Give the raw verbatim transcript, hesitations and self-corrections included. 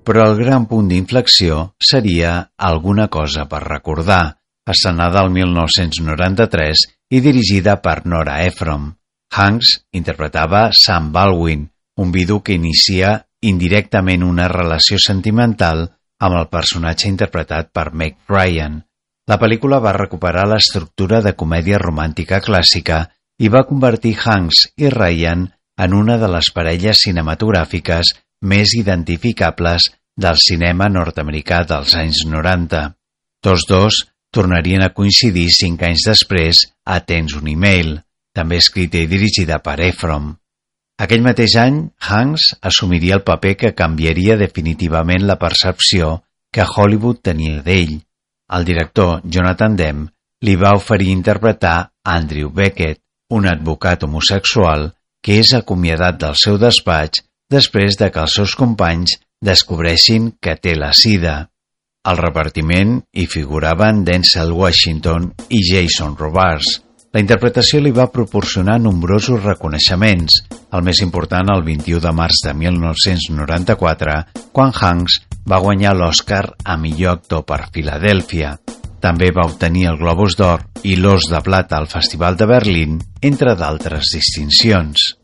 però el gran punt d'inflexió seria Alguna cosa per recordar, estrenada el mil nou-cents noranta-tres i dirigida per Nora Ephron. Hanks interpretava Sam Baldwin, un vidu que inicia indirectament una relació sentimental amb el personatge interpretat per Meg Ryan. La pel·lícula va recuperar l'estructura de comèdia romàntica clàssica i va convertir Hanks i Ryan en una de les parelles cinematogràfiques més identificables del cinema nord-americà dels anys noranta. Tots dos tornarien a coincidir cinc anys després a Tens un e-mail, també escrita i dirigida per Ephron. Aquell mateix any, Hanks assumiria el paper que canviaria definitivament la percepció que Hollywood tenia d'ell. El director Jonathan Demme li va oferir interpretar Andrew Beckett, un advocat homosexual que és acomiadat del seu despatx després de que els seus companys descobreixin que té la sida. Al repartiment hi figuraven Denzel Washington i Jason Robards. La interpretació li va proporcionar nombrosos reconeixements, el més important el vint-i-u de març de mil nou-cents noranta-quatre, quan Hanks va guanyar l'Oscar a millor actor per Filadèlfia. També va obtenir el Globus d'Or i l'Os de Plata al Festival de Berlín, entre d'altres distincions.